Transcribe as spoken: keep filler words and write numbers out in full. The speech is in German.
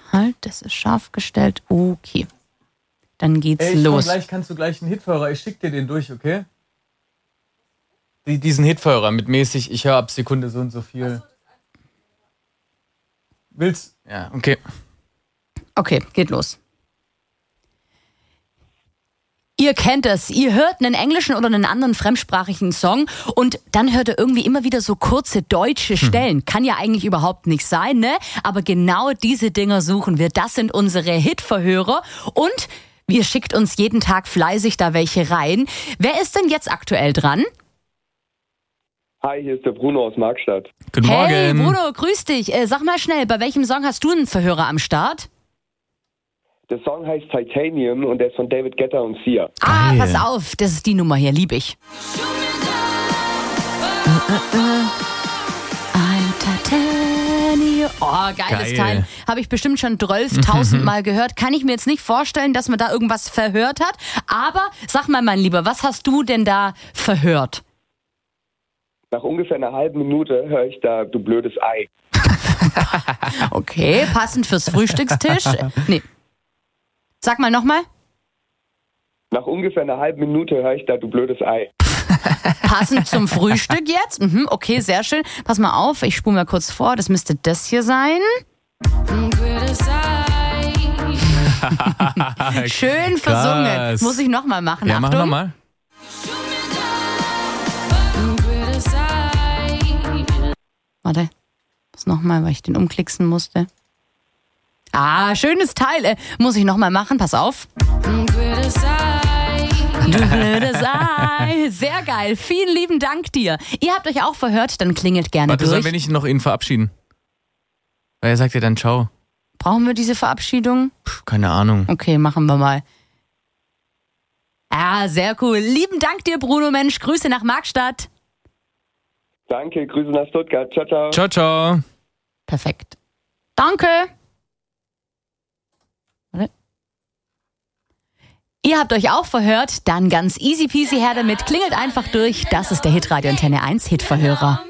Halt, das ist scharf gestellt. Okay. Dann geht's Ey, ich los. Gleich kannst du gleich einen Hitverhörer. Ich schick dir den durch, okay? Die, diesen Hitverhörer mit mäßig, ich höre ab Sekunde so und so viel. Willst? Ja, okay. Okay, geht los. Ihr kennt es, ihr hört einen englischen oder einen anderen fremdsprachigen Song und dann hört ihr irgendwie immer wieder so kurze deutsche Stellen. Hm. Kann ja eigentlich überhaupt nicht sein, ne? Aber genau diese Dinger suchen wir. Das sind unsere Hitverhörer und ihr schickt uns jeden Tag fleißig da welche rein. Wer ist denn jetzt aktuell dran? Hi, hier ist der Bruno aus Markstadt. Guten Hey Morgen. Bruno, grüß dich. Äh, sag mal schnell, bei welchem Song hast du einen Verhörer am Start? Der Song heißt Titanium und der ist von David Guetta und Sia. Ah, Geil. pass auf, das ist die Nummer hier, lieb ich. Ein Titanium. Oh, geiles Geil. Teil. Habe ich bestimmt schon zwölftausend Mal gehört. Kann ich mir jetzt nicht vorstellen, dass man da irgendwas verhört hat. Aber sag mal, mein Lieber, was hast du denn da verhört? Nach ungefähr einer halben Minute höre ich da, du blödes Ei. Okay, passend fürs Frühstückstisch. Nee. Sag mal nochmal. Nach ungefähr einer halben Minute höre ich da, du blödes Ei. Passend zum Frühstück jetzt. Mhm, okay, sehr schön. Pass mal auf, ich spule mal kurz vor. Das müsste das hier sein. Schön versungen. Krass. Muss ich nochmal machen. Ja, mach Achtung. nochmal. Warte. Das nochmal, weil ich den umklicksen musste. Ah, schönes Teil. Äh, muss ich nochmal machen. Pass auf. Du blödes Ei. Sehr geil. Vielen lieben Dank dir. Ihr habt euch auch verhört, dann klingelt gerne Warte, durch. sollen wir nicht noch ihn verabschieden? Weil er sagt ja dann ciao. Brauchen wir diese Verabschiedung? Puh, keine Ahnung. Okay, machen wir mal. Ah, sehr cool. Lieben Dank dir, Bruno, Mensch. Grüße nach Markstadt. Danke, Grüße nach Stuttgart. Ciao, ciao. Ciao, ciao. Perfekt. Danke. Warte. Ihr habt euch auch verhört, dann ganz easy peasy her damit. Klingelt einfach durch. Das ist der Hitradio Antenne eins Hitverhörer.